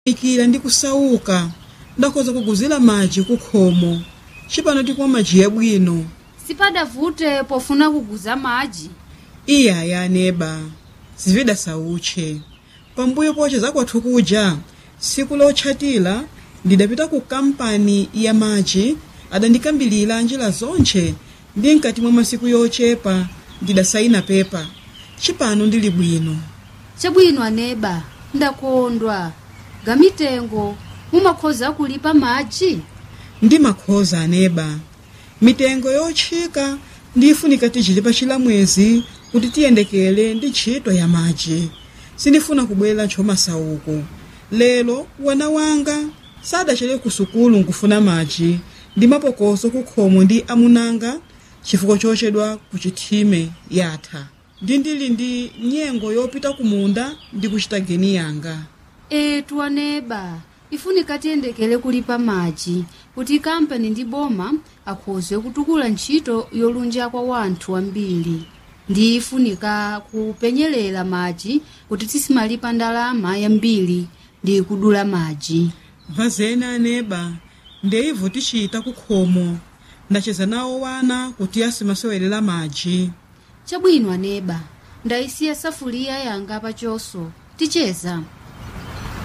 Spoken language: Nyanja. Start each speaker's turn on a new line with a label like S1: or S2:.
S1: ikira ndi kusauka ndakhoza kuguzira madzi kukhomo cipano tikumwa madzi yabwino.
S2: sipadavute pofuna kuguza madzi.
S1: Iya ya neba zivida sauche pambuyo poche zakwathu kuja siku lotchatira ndidapita ku kampani ya madzi adandikambilira njira zonche ndi mkati mwa masiku yochepa ndidasaina pepa cipano ndili bwino.
S2: chabwino aneba ndakondwa. gamitengo mumakhoza kulipa madzi?
S1: Ndi makhoza aneba mitengo yotchika ndifunika tichilipa chilamwezi kuti tiyendekele ndi ntchito ya madzi. sindifuna kubwera ntchomasauko lero wana wanga sadachere ku sukulu nkufuna madzi ndi mapokoso kukhomo ndi amunanga chifukwa chochedwa ku chithime yatha ndili ndi nyengo yopita kumunda ndi kuchita geni yanga.
S2: etu aneba ifunika tiyendekele kulipa madzi kuti kampani ndi boma akhoze kutukula ntchito yolunja kwa wanthu ambiri. ndi ifunika kupenyerera madzi kuti tisimalipa ndalama yambiri ndi kudula madzi.
S1: vazena aneba ndeivo tichita kukhomo ndacheza nawo wana kuti asimasewelera madzi.
S2: chabwino aneba ndayisiya safuliya yanga pachonso ticheza.